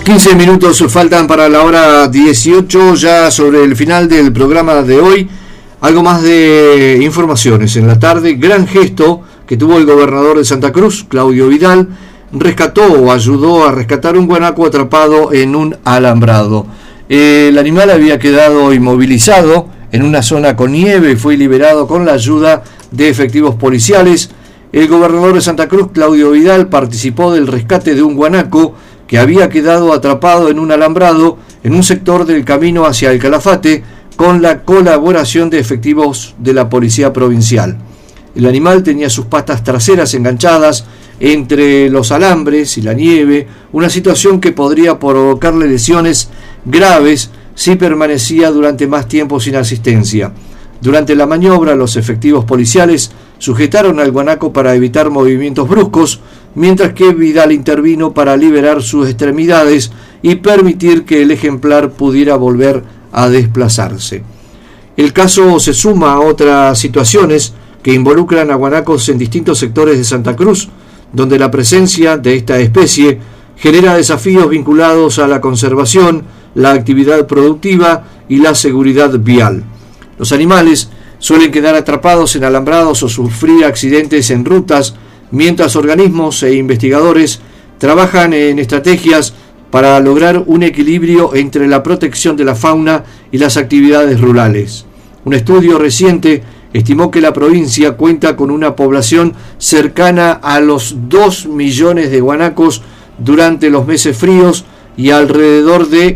15 minutos faltan para la hora 18, ya sobre el final del programa de hoy. Algo más de informaciones en la tarde. Gran gesto que tuvo el gobernador de Santa Cruz, Claudio Vidal, rescató o ayudó a rescatar un guanaco atrapado en un alambrado. El animal había quedado inmovilizado en una zona con nieve y fue liberado con la ayuda de efectivos policiales. El gobernador de Santa Cruz, Claudio Vidal, participó del rescate de un guanaco que había quedado atrapado en un alambrado en un sector del camino hacia el Calafate, con la colaboración de efectivos de la Policía Provincial. El animal tenía sus patas traseras enganchadas entre los alambres y la nieve, una situación que podría provocarle lesiones graves si permanecía durante más tiempo sin asistencia. Durante la maniobra, los efectivos policiales sujetaron al guanaco para evitar movimientos bruscos, mientras que Vidal intervino para liberar sus extremidades y permitir que el ejemplar pudiera volver a desplazarse. El caso se suma a otras situaciones que involucran a guanacos en distintos sectores de Santa Cruz, donde la presencia de esta especie genera desafíos vinculados a la conservación, la actividad productiva y la seguridad vial. Los animales suelen quedar atrapados en alambrados o sufrir accidentes en rutas, mientras organismos e investigadores trabajan en estrategias para lograr un equilibrio entre la protección de la fauna y las actividades rurales. Un estudio reciente estimó que la provincia cuenta con una población cercana a los 2 millones de guanacos durante los meses fríos y alrededor de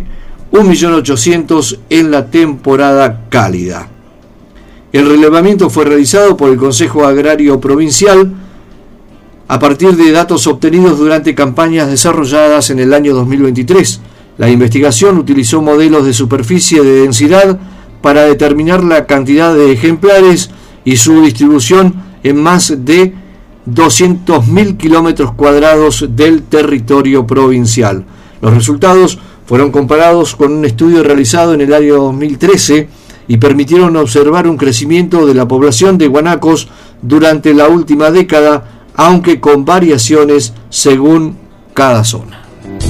1.800.000 en la temporada cálida. El relevamiento fue realizado por el Consejo Agrario Provincial a partir de datos obtenidos durante campañas desarrolladas en el año 2023. La investigación utilizó modelos de superficie de densidad para determinar la cantidad de ejemplares y su distribución en más de 200.000 kilómetros cuadrados del territorio provincial. Los resultados fueron comparados con un estudio realizado en el año 2013 y permitieron observar un crecimiento de la población de guanacos durante la última década, aunque con variaciones según cada zona.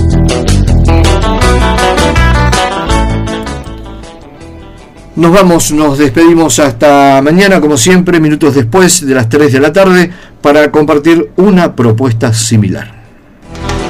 Nos despedimos hasta mañana, como siempre, minutos después de las 3 de la tarde, para compartir una propuesta similar.